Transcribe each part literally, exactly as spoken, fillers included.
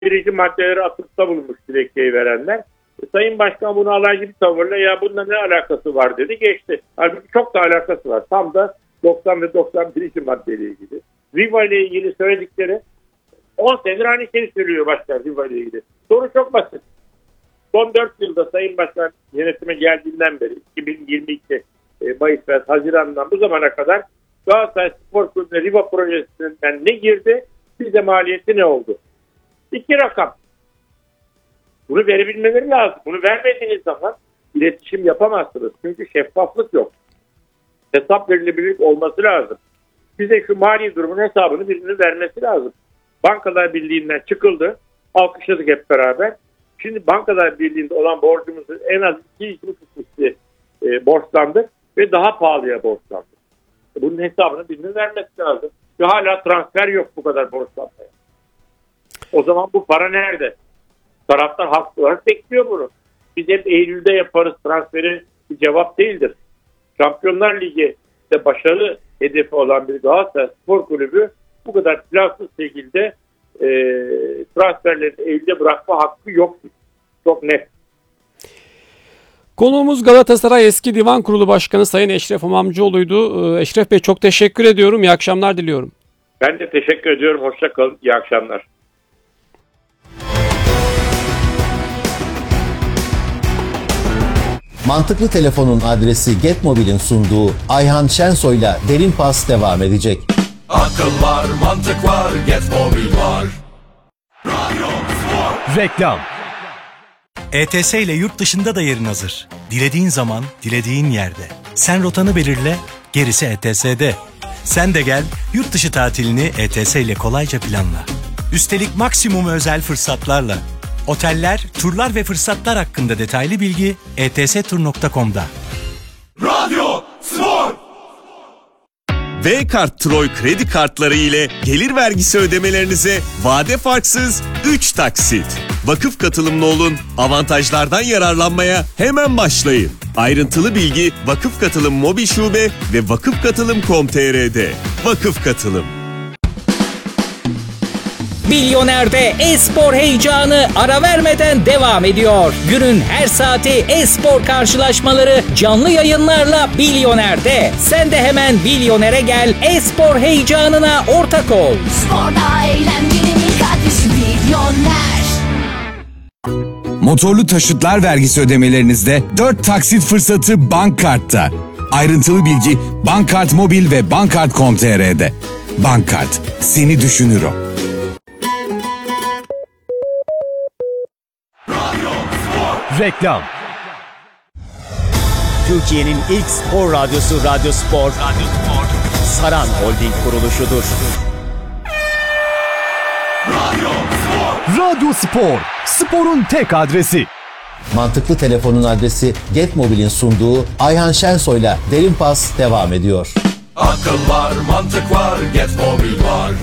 birinci maddeleri atıfta bulunmuş dilekçeyi verenler. E, Sayın Başkan bunu alaycı bir tavırla ya bununla ne alakası var dedi, geçti. Halbuki çok da alakası var. Tam da doksan ve doksan birinci maddeyle ilgili. Viva ile ilgili söyledikleri on senedir aynı şeyi söylüyor Başkan Viva ile ilgili. Soru çok basit. Son dört yılda Sayın Başkan yönetime geldiğinden beri iki bin yirmi iki Mayıs ve Haziran'dan bu zamana kadar Galatasaray Spor Kulübü'ne Riva projesinden ne girdi, bize maliyeti ne oldu? İki rakam. Bunu verebilmeleri lazım. Bunu vermediğiniz zaman iletişim yapamazsınız. Çünkü şeffaflık yok. Hesap verilebilirlik olması lazım. Bize şu mali durumun hesabını birinin vermesi lazım. Bankalar Birliği'nden çıkıldı. Alkışladık hep beraber. Şimdi Bankalar Birliği'nde olan borcumuzu en az iki iki buçuk misli e, borçlandık ve daha pahalıya borçlandık. E, bunun hesabını birinin vermesi lazım. Ve hala transfer yok bu kadar borçlanmaya. O zaman bu para nerede? Taraftar haklı olarak bekliyor bunu. Biz hep Eylül'de yaparız transferi, bir cevap değildir. Şampiyonlar Ligi'de başarılı hedefi olan bir Galatasaray Spor Kulübü bu kadar plansız şekilde e, transferleri elde bırakma hakkı yok. Çok net. Konuğumuz Galatasaray Eski Divan Kurulu Başkanı Sayın Eşref İmamcıoğlu'ydu. Eşref Bey çok teşekkür ediyorum. İyi akşamlar diliyorum. Ben de teşekkür ediyorum. Hoşça kalın. İyi akşamlar. Mantıklı Telefon'un adresi Getmobil'in sunduğu Ayhan Şensoy'la Derin Pas devam edecek. Akıl var, mantık var, Getmobil var. Radyo Spor. Reklam. E T S ile yurt dışında da yerin hazır. Dilediğin zaman, dilediğin yerde. Sen rotanı belirle, gerisi E T S'de. Sen de gel, yurt dışı tatilini E T S ile kolayca planla. Üstelik maksimum özel fırsatlarla. Oteller, turlar ve fırsatlar hakkında detaylı bilgi e t s tur nokta com'da. Radyo Spor. V-Kart Troy kredi kartları ile gelir vergisi ödemelerinize vade farksız üç taksit. Vakıf katılımlı olun, avantajlardan yararlanmaya hemen başlayın. Ayrıntılı bilgi Vakıf Katılım Mobil Şube ve vakıf katılım nokta com nokta t r'de. Vakıf Katılım. Milyoner'de e-spor heyecanı ara vermeden devam ediyor. Günün her saati e-spor karşılaşmaları canlı yayınlarla Milyoner'de. Sen de hemen Milyoner'e gel, e-spor heyecanına ortak ol. Sporda eğlencenin adresi Milyoner. Motorlu taşıtlar vergisi ödemelerinizde dört taksit fırsatı Bankkart'ta. Ayrıntılı bilgi Bankkart Mobil ve bankkart nokta com nokta t r'de. Bankkart, seni düşünür o. Reklam. Türkiye'nin ilk spor radyosu Radyo Spor, Radyo Spor. Saran Holding kuruluşudur. Radyo Spor. Radyo Spor, sporun tek adresi. Mantıklı Telefon'un adresi Getmobil'in sunduğu Ayhan Şensoy'la Derin Pas devam ediyor. Akıl var, mantık var, Getmobil var.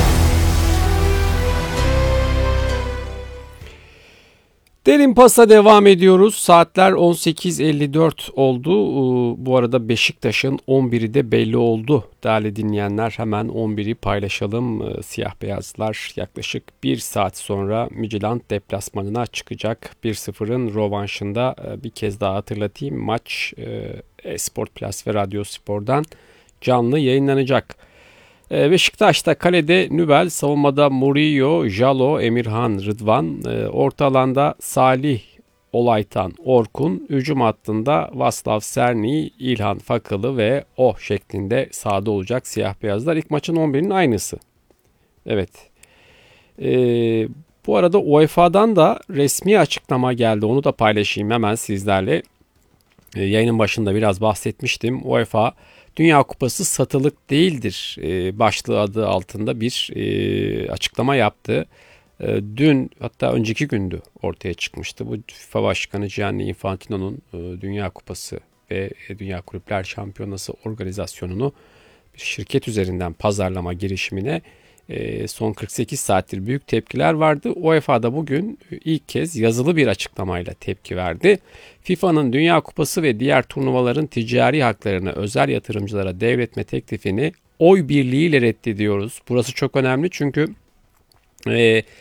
Derin Pas'a devam ediyoruz. Saatler on sekiz elli dört oldu. Bu arada Beşiktaş'ın on biri de belli oldu. Değerli dinleyenler, hemen on biri paylaşalım. Siyah beyazlar yaklaşık bir saat sonra Midtjylland deplasmanına çıkacak. bir sıfırın rövanşında bir kez daha hatırlatayım. Maç Sport Plus ve Radyo Spor'dan canlı yayınlanacak. Beşiktaş'ta kalede Nübel, savunmada Murillo, Jalo, Emirhan, Rıdvan, orta alanda Salih, Olaytan, Orkun, hücum hattında Vaslav Serni, İlhan Fakalı ve O şeklinde sahada olacak siyah beyazlar. İlk maçın on birinin aynısı. Evet. Ee, bu arada U E F A'dan da resmi açıklama geldi. Onu da paylaşayım hemen sizlerle. Ee, yayının başında biraz bahsetmiştim. U E F A Dünya Kupası satılık değildir e, başlığı adı altında bir e, açıklama yaptı. E, dün, hatta önceki gündü ortaya çıkmıştı. Bu FIFA Başkanı Gianni Infantino'nun e, Dünya Kupası ve Dünya Kulüpler Şampiyonası organizasyonunu bir şirket üzerinden pazarlama girişimine e, son kırk sekiz saattir büyük tepkiler vardı. U E F A'da bugün ilk kez yazılı bir açıklamayla tepki verdi. FIFA'nın Dünya Kupası ve diğer turnuvaların ticari haklarını özel yatırımcılara devretme teklifini oy birliğiyle reddediyoruz. Burası çok önemli çünkü e,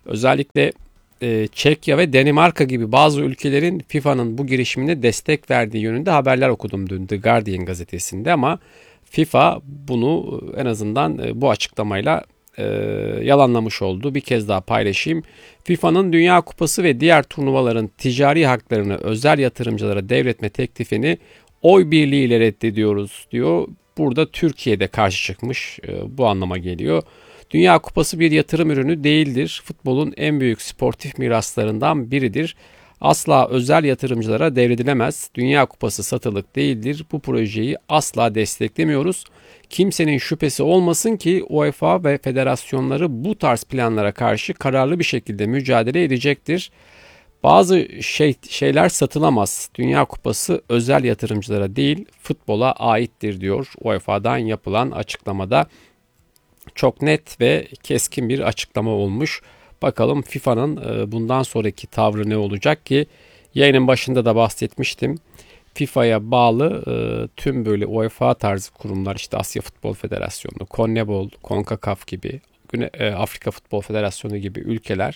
Özellikle e, Çekya ve Danimarka gibi bazı ülkelerin FIFA'nın bu girişimine destek verdiği yönünde haberler okudum dün The Guardian gazetesinde, ama FIFA bunu en azından e, bu açıklamayla e, yalanlamış oldu. Bir kez daha paylaşayım. FIFA'nın Dünya Kupası ve diğer turnuvaların ticari haklarını özel yatırımcılara devretme teklifini oy birliğiyle reddediyoruz diyor. Burada Türkiye'de karşı çıkmış, e, bu anlama geliyor. Dünya Kupası bir yatırım ürünü değildir. Futbolun en büyük sportif miraslarından biridir. Asla özel yatırımcılara devredilemez. Dünya Kupası satılık değildir. Bu projeyi asla desteklemiyoruz. Kimsenin şüphesi olmasın ki UEFA ve federasyonları bu tarz planlara karşı kararlı bir şekilde mücadele edecektir. Bazı şey, şeyler satılamaz. Dünya Kupası özel yatırımcılara değil, futbola aittir diyor U E F A'dan yapılan açıklamada. Çok net ve keskin bir açıklama olmuş. Bakalım FIFA'nın bundan sonraki tavrı ne olacak ki? Yayının başında da bahsetmiştim. FIFA'ya bağlı tüm böyle UEFA tarzı kurumlar, işte Asya Futbol Federasyonu, CONMEBOL, CONCACAF gibi, Afrika Futbol Federasyonu gibi ülkeler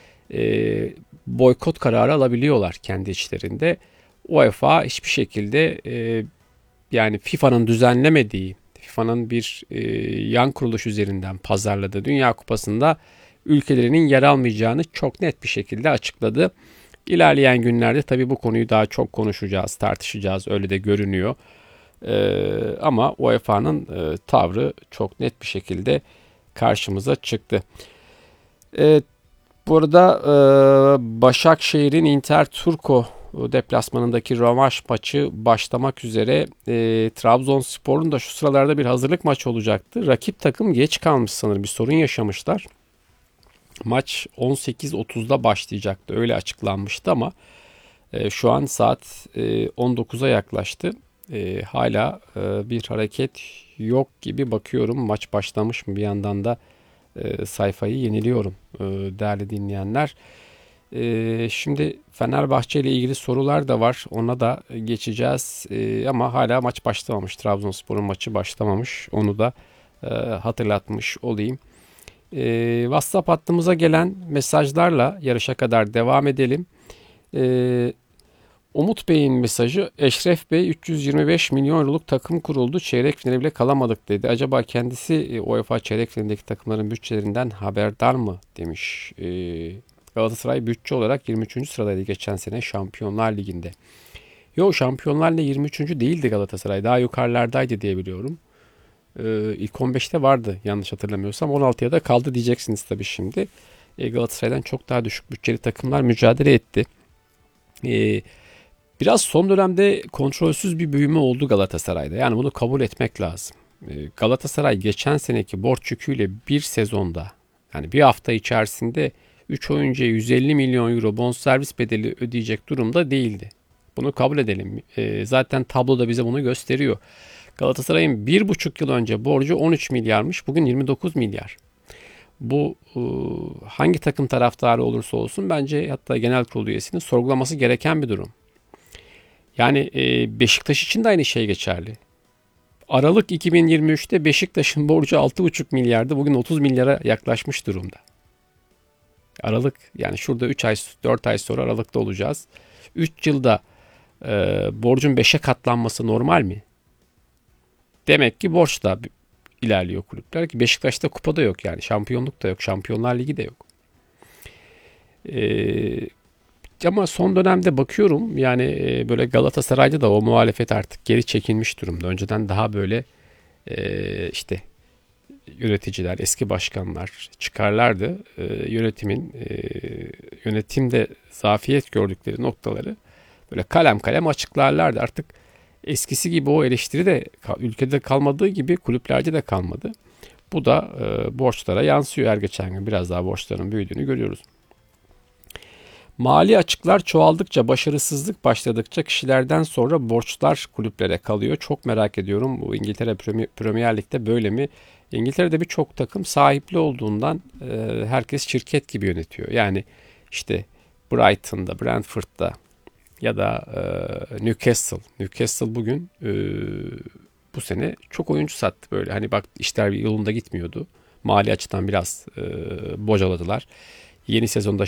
boykot kararı alabiliyorlar kendi içlerinde. UEFA hiçbir şekilde yani FIFA'nın düzenlemediği, FIFA'nın bir e, yan kuruluş üzerinden pazarladığı Dünya Kupası'nda ülkelerinin yer almayacağını çok net bir şekilde açıkladı. İlerleyen günlerde tabii bu konuyu daha çok konuşacağız, tartışacağız, öyle de görünüyor. E, ama U E F A'nın e, tavrı çok net bir şekilde karşımıza çıktı. E, burada e, Başakşehir'in Inter Turco deplasmanındaki rövanş maçı başlamak üzere. E, Trabzonspor'un da şu sıralarda bir hazırlık maçı olacaktı. Rakip takım geç kalmış sanırım, bir sorun yaşamışlar. Maç on sekiz otuzda başlayacaktı, öyle açıklanmıştı ama e, şu an saat e, on dokuza yaklaştı. E, hala e, bir hareket yok gibi, bakıyorum maç başlamış mı, bir yandan da e, sayfayı yeniliyorum e, değerli dinleyenler. Ee, şimdi Fenerbahçe ile ilgili sorular da var. Ona da geçeceğiz. Ee, ama hala maç başlamamış. Trabzonspor'un maçı başlamamış. Onu da e, hatırlatmış olayım. Ee, WhatsApp hattımıza gelen mesajlarla yarışa kadar devam edelim. Ee, Umut Bey'in mesajı: Eşref Bey üç yüz yirmi beş milyon euroluk takım kuruldu. Çeyrek finale bile kalamadık dedi. Acaba kendisi UEFA çeyrek finalindeki takımların bütçelerinden haberdar mı demiş. Ee, Galatasaray bütçe olarak yirmi üçüncü sıradaydı geçen sene Şampiyonlar Ligi'nde. Yok, Şampiyonlar Ligi yirmi üçüncü değildi Galatasaray. Daha yukarılardaydı diye biliyorum. Ee, ilk on beşte vardı yanlış hatırlamıyorsam. on altıya da kaldı diyeceksiniz tabii şimdi. Ee, Galatasaray'dan çok daha düşük bütçeli takımlar mücadele etti. Ee, biraz son dönemde kontrolsüz bir büyüme oldu Galatasaray'da. Yani bunu kabul etmek lazım. Ee, Galatasaray geçen seneki borç yüküyle bir sezonda, yani bir hafta içerisinde üç oyuncuya yüz elli milyon euro bonservis bedeli ödeyecek durumda değildi. Bunu kabul edelim. E, zaten tablo da bize bunu gösteriyor. Galatasaray'ın bir buçuk yıl önce borcu on üç milyarmış. Bugün yirmi dokuz milyar. Bu e, hangi takım taraftarı olursa olsun bence, hatta genel kurul üyesinin sorgulaması gereken bir durum. Yani e, Beşiktaş için de aynı şey geçerli. Aralık iki bin yirmi üçte Beşiktaş'ın borcu altı buçuk milyardı. Bugün otuz milyara yaklaşmış durumda. Aralık, yani şurada üç ay dört ay sonra Aralık'ta olacağız. üç yılda e, borcun beşe katlanması normal mi? Demek ki borç da ilerliyor kulüpler ki Beşiktaş'ta kupada yok, yani şampiyonluk da yok, Şampiyonlar Ligi de yok. E, ama son dönemde bakıyorum yani e, böyle Galatasaray'da da o muhalefet artık geri çekilmiş durumda. Önceden daha böyle e, işte yöneticiler, eski başkanlar çıkarlardı. E, yönetimin e, yönetimde zafiyet gördükleri noktaları böyle kalem kalem açıklarlardı. Artık eskisi gibi o eleştiri de ülkede kalmadığı gibi kulüplerde de kalmadı. Bu da e, borçlara yansıyor her geçen gün. Biraz daha borçların büyüdüğünü görüyoruz. Mali açıklar çoğaldıkça, başarısızlık başladıkça kişilerden sonra borçlar kulüplere kalıyor. Çok merak ediyorum, bu İngiltere Premier Lig'de böyle mi? İngiltere'de birçok takım sahipli olduğundan e, herkes şirket gibi yönetiyor. Yani işte Brighton'da, Brentford'da ya da e, Newcastle. Newcastle bugün e, bu sene çok oyuncu sattı böyle. Hani bak işler yolunda gitmiyordu. Mali açıdan biraz e, bocaladılar. Yeni sezonda